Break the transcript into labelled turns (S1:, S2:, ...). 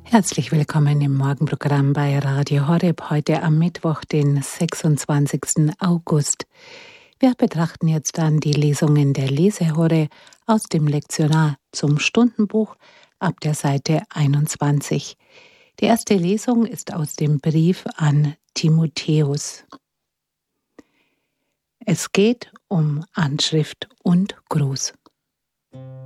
S1: Herzlich willkommen im Morgenprogramm bei Radio Horeb, heute am Mittwoch, den 26. August. Wir betrachten jetzt dann die Lesungen der Lesehore aus dem Lektionar zum Stundenbuch ab der Seite 21. Die erste Lesung ist aus dem Brief an Timotheus. Es geht um Anschrift und Gruß.